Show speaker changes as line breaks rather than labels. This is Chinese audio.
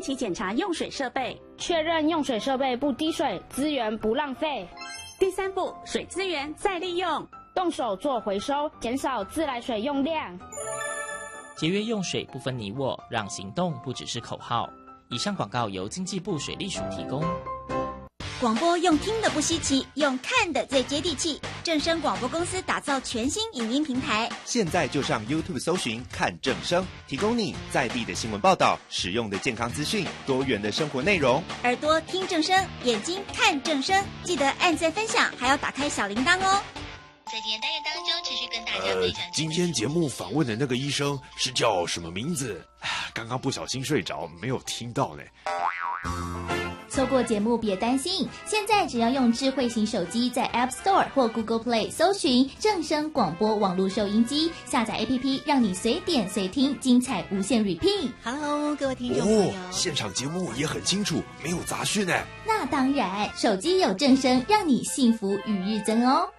期检查用水设备，
确认用水设备不滴水，资源不浪费。
第3步，水资源再利用，
动手做回收，减少自来水用量。
节约用水不分你我，让行动不只是口号。以上广告由经济部水利署提供。
广播用听的不稀奇，用看的最接地气。正声广播公司打造全新影音平台，
现在就上 YouTube 搜寻看正声，提供你在地的新闻报道、实用的健康资讯、多元的生活内容。
耳朵听正声，眼睛看正声，记得按赞分享，还要打开小铃铛哦。
在今天单元当中，持续跟大家分享。
今天节目访问的那个医生是叫什么名字？刚刚不小心睡着，没有听到呢。
错过节目别担心，现在只要用智慧型手机在 App Store 或 Google Play 搜寻正声广播网络收音机，下载 APP， 让你随点随听，精彩无限 repeat。
Hello， 各位听众朋友，
现场节目也很清楚，没有杂讯呢。
那当然，手机有正声，让你幸福与日增哦。